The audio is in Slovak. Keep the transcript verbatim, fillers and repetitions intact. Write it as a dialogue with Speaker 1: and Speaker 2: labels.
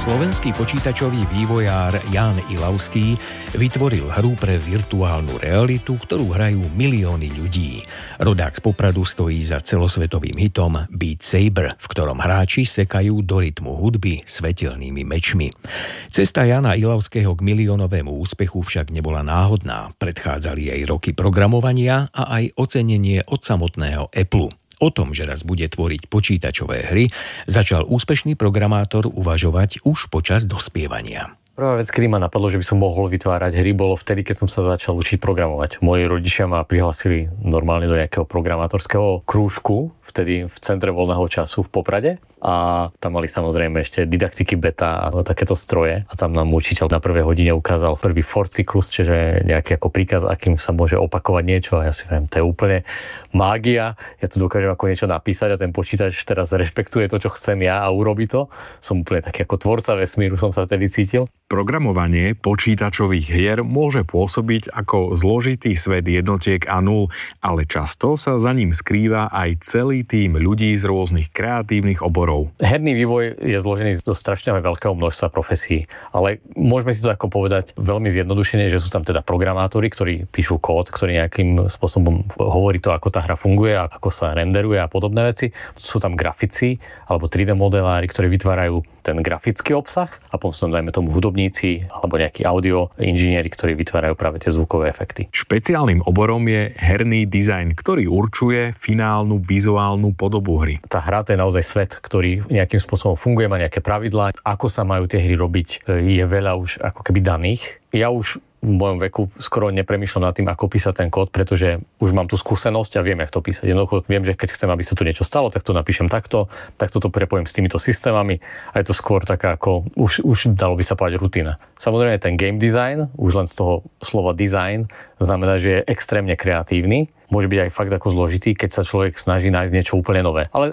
Speaker 1: Slovenský počítačový vývojár Ján Ilavský vytvoril hru pre virtuálnu realitu, ktorú hrajú milióny ľudí. Rodák z Popradu stojí za celosvetovým hitom Beat Saber, v ktorom hráči sekajú do rytmu hudby svetelnými mečmi. Cesta Jána Ilavského k miliónovému úspechu však nebola náhodná. Predchádzali jej roky programovania a aj ocenenie od samotného Apple. O tom, že raz bude tvoriť počítačové hry, začal úspešný programátor uvažovať už počas dospievania.
Speaker 2: Prvá vec, kedy ma napadlo, že by som mohol vytvárať hry, bolo vtedy, keď som sa začal učiť programovať. Moji rodičia ma prihlasili normálne do nejakého programátorského krúžku, vtedy v centre voľného času v Poprade. A tam mali samozrejme ešte didaktiky beta a takéto stroje. A tam nám učiteľ na prvej hodine ukázal prvý for cyklus, čiže nejaký ako príkaz, akým sa môže opakovať niečo. A ja si viem, to je úplne mágia. Ja tu dokážem ako niečo napísať a ten počítač teraz rešpektuje to, čo chcem ja a urobí to. Som úplne taký ako tvorca vesmíru, som sa vtedy cítil.
Speaker 3: Programovanie počítačových hier môže pôsobiť ako zložitý svet jednotiek a nul, ale často sa za ním skrýva aj celý tím ľudí z rôznych kreatívnych oborov.
Speaker 2: Herný vývoj je zložený zo strašne veľkého množstva profesí, ale môžeme si to ako povedať veľmi zjednodušene, že sú tam teda programátori, ktorí píšu kód, ktorý nejakým spôsobom hovorí to, ako tá hra funguje a ako sa renderuje a podobné veci. Sú tam grafici alebo tri dé modelári, ktorí vytvárajú ten grafický obsah a potom sú tam, dajme tomu, hudobníci alebo nejakí audio inžinieri, ktorí vytvárajú práve tie zvukové efekty.
Speaker 3: Špeciálnym oborom je herný dizajn, ktorý určuje finálnu vizuálnu podobu hry.
Speaker 2: Tá hra to je naozaj svet, ktorý nejakým spôsobom funguje, má nejaké pravidlá. Ako sa majú tie hry robiť, je veľa už ako keby daných. Ja už v mojom veku skoro nepremýšľam nad tým, ako písať ten kód, pretože už mám tú skúsenosť a viem, jak to písať. Jednoducho viem, že keď chcem, aby sa tu niečo stalo, tak to napíšem takto, takto to prepojím s týmito systémami a je to skôr taká ako, už, už dalo by sa povedať rutina. Samozrejme ten game design, už len z toho slova design, znamená, že je extrémne kreatívny. Môže byť aj fakt ako zložitý, keď sa človek snaží nájsť niečo úplne nové. Ale